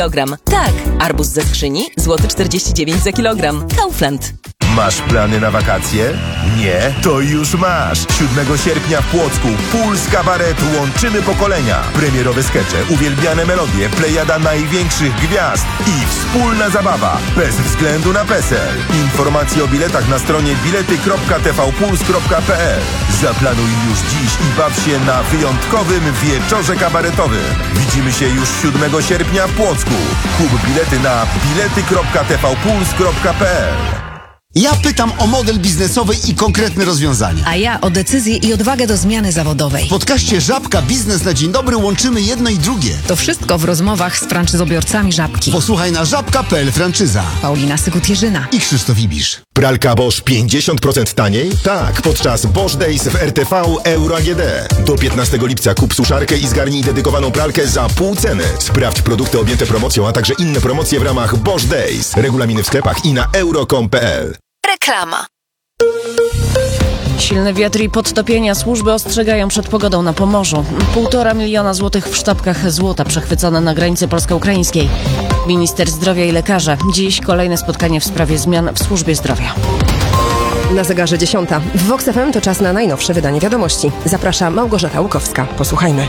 kilogram. Tak, arbuz ze skrzyni, złoty 49 za kilogram. Kaufland. Masz plany na wakacje? Nie? To już masz! 7 sierpnia w Płocku Puls Kabaret Łączymy Pokolenia. Premierowe skecze, uwielbiane melodie, plejada największych gwiazd i wspólna zabawa, bez względu na PESEL. Informacje o biletach na stronie bilety.tvpuls.pl. Zaplanuj już dziś i baw się na wyjątkowym wieczorze kabaretowym. Widzimy się już 7 sierpnia w Płocku. Kup bilety na bilety.tvpuls.pl. Ja pytam o model biznesowy i konkretne rozwiązania. A ja o decyzję i odwagę do zmiany zawodowej. W podcaście Żabka Biznes na Dzień Dobry łączymy jedno i drugie. To wszystko w rozmowach z franczyzobiorcami Żabki. Posłuchaj na żabka.pl franczyza. Paulina Sykut-Jerzyna I Krzysztof Ibisz. Pralka Bosch 50% taniej? Tak, podczas Bosch Days w RTV Euro AGD. Do 15 lipca kup suszarkę i zgarnij dedykowaną pralkę za pół ceny. Sprawdź produkty objęte promocją, a także inne promocje w ramach Bosch Days. Regulaminy w sklepach i na euro.com.pl. Reklama. Silny wiatr i podtopienia. Służby ostrzegają przed pogodą na Pomorzu. 1,5 miliona złotych w sztabkach złota przechwycone na granicy polsko-ukraińskiej. Minister zdrowia i lekarze. Dziś kolejne spotkanie w sprawie zmian w służbie zdrowia. Na zegarze 10. W Vox FM to czas na najnowsze wydanie wiadomości. Zaprasza Małgorzata Łukowska. Posłuchajmy.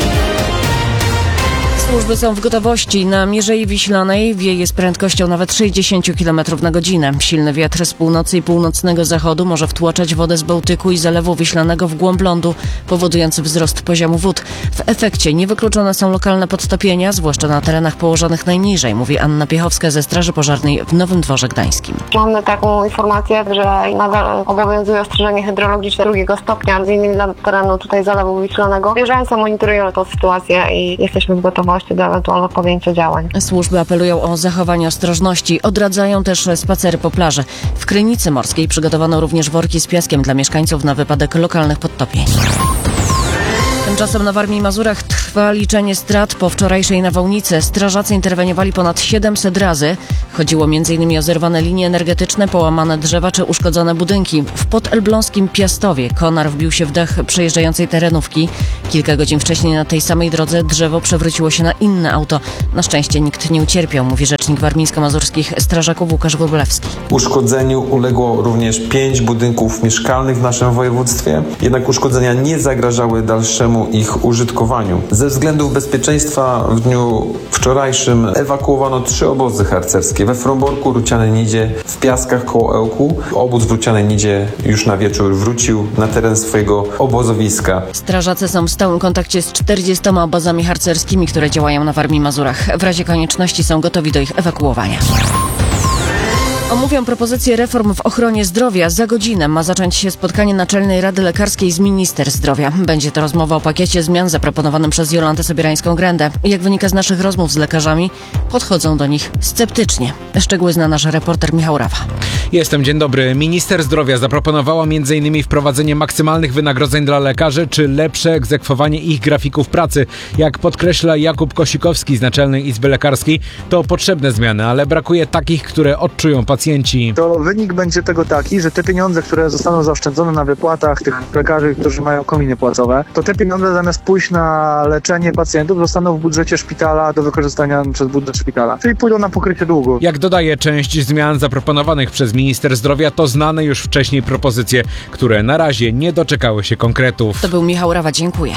Służby są w gotowości. Na Mierzei Wiślanej wieje z prędkością nawet 60 km na godzinę. Silny wiatr z północy i północnego zachodu może wtłaczać wodę z Bałtyku i Zalewu Wiślanego w głąb lądu, powodując wzrost poziomu wód. W efekcie niewykluczone są lokalne podtopienia, zwłaszcza na terenach położonych najniżej, mówi Anna Piechowska ze Straży Pożarnej w Nowym Dworze Gdańskim. Mamy taką informację, że nadal obowiązuje ostrzeżenie hydrologiczne 2 stopnia, między innymi dla terenu tutaj Zalewu Wiślanego. Bieżąco monitorują tę sytuację i jesteśmy w gotowości do ewentualnego podjęcia działań. Służby apelują o zachowanie ostrożności. Odradzają też spacery po plaży. W Krynicy Morskiej przygotowano również worki z piaskiem dla mieszkańców na wypadek lokalnych podtopień. Tymczasem na Warmii i Mazurach trwa liczenie strat po wczorajszej nawałnicy. Strażacy interweniowali ponad 700 razy. Chodziło m.in. o zerwane linie energetyczne, połamane drzewa czy uszkodzone budynki. W podelbląskim Piastowie konar wbił się w dach przejeżdżającej terenówki. Kilka godzin wcześniej na tej samej drodze drzewo przewróciło się na inne auto. Na szczęście nikt nie ucierpiał, mówi rzecznik warmińsko-mazurskich strażaków Łukasz Wróblewski. Uszkodzeniu uległo również 5 budynków mieszkalnych w naszym województwie. Jednak uszkodzenia nie zagrażały dalszemu ich użytkowaniu. Ze względów bezpieczeństwa w dniu wczorajszym ewakuowano 3 obozy harcerskie we Fromborku, Rucianej Nidzie, w Piaskach koło Ełku. Obóz w Rucianej Nidzie już na wieczór wrócił na teren swojego obozowiska. Strażacy są w stałym kontakcie z 40 obozami harcerskimi, które działają na Warmii i Mazurach. W razie konieczności są gotowi do ich ewakuowania. Omówią propozycje reform w ochronie zdrowia. Za godzinę ma zacząć się spotkanie Naczelnej Rady Lekarskiej z Minister Zdrowia. Będzie to rozmowa o pakiecie zmian zaproponowanym przez Jolantę Sobierańską-Grendę. Jak wynika z naszych rozmów z lekarzami, podchodzą do nich sceptycznie. Szczegóły zna nasz reporter Michał Rawa. Dzień dobry. Minister Zdrowia zaproponowała m.in. wprowadzenie maksymalnych wynagrodzeń dla lekarzy czy lepsze egzekwowanie ich grafików pracy. Jak podkreśla Jakub Kosikowski z Naczelnej Izby Lekarskiej, to potrzebne zmiany, ale brakuje takich, które odczują pacjenci. To wynik będzie tego taki, że te pieniądze, które zostaną zaoszczędzone na wypłatach tych lekarzy, którzy mają kominy płacowe, to te pieniądze zamiast pójść na leczenie pacjentów zostaną w budżecie szpitala do wykorzystania przez budżet szpitala. Czyli pójdą na pokrycie długu. Jak dodaje, część zmian zaproponowanych przez Minister Zdrowia to znane już wcześniej propozycje, które na razie nie doczekały się konkretów. To był Michał Rawa, dziękuję.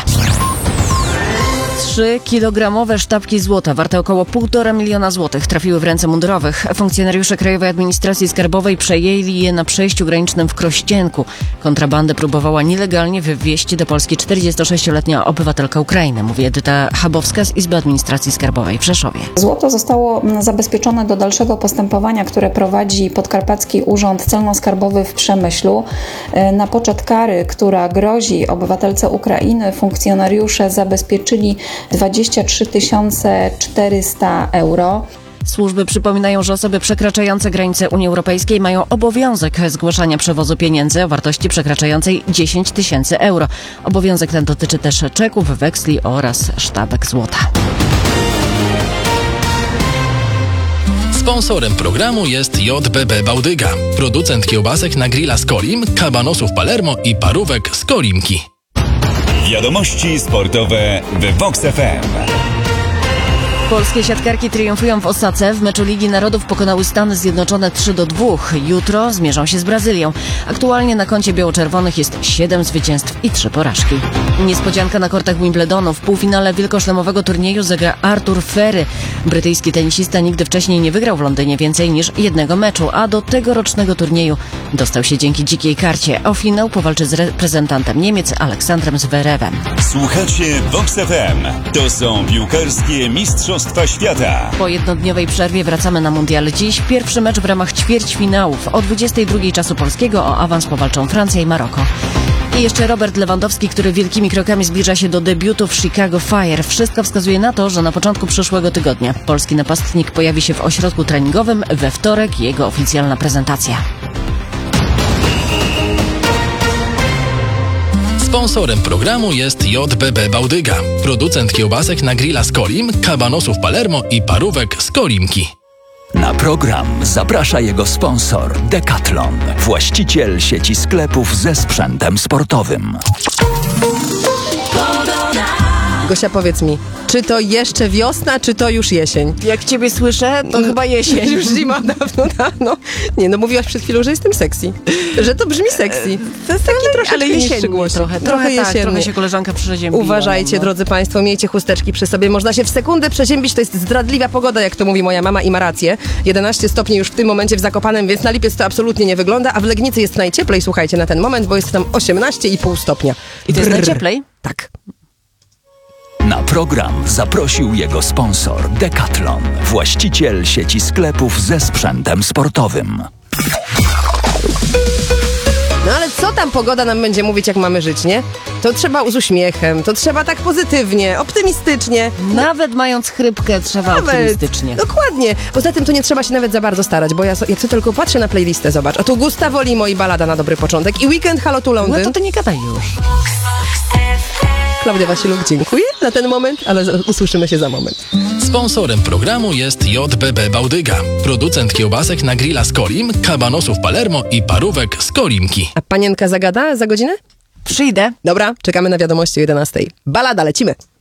3-kilogramowe sztabki złota warte około 1,5 miliona złotych trafiły w ręce mundurowych. Funkcjonariusze Krajowej Administracji Skarbowej przejęli je na przejściu granicznym w Krościenku. Kontrabandę próbowała nielegalnie wywieźć do Polski 46-letnia obywatelka Ukrainy, mówi Edyta Chabowska z Izby Administracji Skarbowej w Rzeszowie. Złoto zostało zabezpieczone do dalszego postępowania, które prowadzi Podkarpacki Urząd Celno-Skarbowy w Przemyślu. Na poczet kary, która grozi obywatelce Ukrainy, funkcjonariusze zabezpieczyli 23 400 euro. Służby przypominają, że osoby przekraczające granice Unii Europejskiej mają obowiązek zgłaszania przewozu pieniędzy o wartości przekraczającej 10 000 euro. Obowiązek ten dotyczy też czeków, weksli oraz sztabek złota. Sponsorem programu jest JBB Bałdyga, producent kiełbasek na grilla z Kolim, kabanosów Palermo i parówek z Kolimki. Wiadomości sportowe w Vox FM. Polskie siatkarki triumfują w Osace. W meczu Ligi Narodów pokonały Stany Zjednoczone 3-2. Jutro zmierzą się z Brazylią. Aktualnie na koncie biało-czerwonych jest 7 zwycięstw i 3 porażki. Niespodzianka na kortach Wimbledonu. W półfinale wielkoszlemowego turnieju zagra Artur Ferry. Brytyjski tenisista nigdy wcześniej nie wygrał w Londynie więcej niż jednego meczu, a do tegorocznego turnieju dostał się dzięki dzikiej karcie. O finał powalczy z reprezentantem Niemiec Aleksandrem Zverevem. Słuchacie Vox FM. To są piłkarskie Mistrzostwa Świata. Po jednodniowej przerwie wracamy na mundial. Dziś pierwszy mecz w ramach ćwierćfinałów. O 22 czasu polskiego o awans powalczą Francja i Maroko. I jeszcze Robert Lewandowski, który wielkimi krokami zbliża się do debiutu w Chicago Fire. Wszystko wskazuje na to, że na początku przyszłego tygodnia polski napastnik pojawi się w ośrodku treningowym. We wtorek jego oficjalna prezentacja. Sponsorem programu jest JBB Bałdyga, producent kiełbasek na grilla z Kolim, kabanosów Palermo i parówek z Kolimki. Na program zaprasza jego sponsor Decathlon, właściciel sieci sklepów ze sprzętem sportowym. Gosia, powiedz mi, czy to jeszcze wiosna, czy to już jesień? Jak ciebie słyszę, to chyba jesień. Już zima dawno. Nie, no mówiłaś przed chwilą, że jestem sexy. Że to brzmi sexy. To jest taki troszeczkę niższy głos. Trochę jesienny. trochę się koleżanka przeziębiła. Uważajcie, drodzy Państwo, miejcie chusteczki przy sobie. Można się w sekundę przeziębić, to jest zdradliwa pogoda, jak to mówi moja mama i ma rację. 11 stopni już w tym momencie w Zakopanem, więc na lipiec to absolutnie nie wygląda, a w Legnicy jest najcieplej, słuchajcie, na ten moment, bo jest tam 18,5 stopnia. I to jest najcieplej? Tak. Na program zaprosił jego sponsor Decathlon, właściciel sieci sklepów ze sprzętem sportowym. No ale co tam pogoda nam będzie mówić, jak mamy żyć, nie? To trzeba z uśmiechem, to trzeba tak pozytywnie, optymistycznie. Nawet mając chrypkę trzeba optymistycznie. Dokładnie. Poza tym to nie trzeba się nawet za bardzo starać, bo ja jak to tylko patrzę na playlistę, zobacz. A tu Gustavo Limo i balada na dobry początek i Weekend Halo to Londyn. No to nie gadaj już. Klaudia Wasiluk, dziękuję na ten moment, ale usłyszymy się za moment. Sponsorem programu jest JBB Bałdyga, producent kiełbasek na grilla z Kolim, kabanosów Palermo i parówek z Kolimki. A panienka zagada za godzinę? Przyjdę. Dobra, czekamy na wiadomości o 11. Balada, lecimy.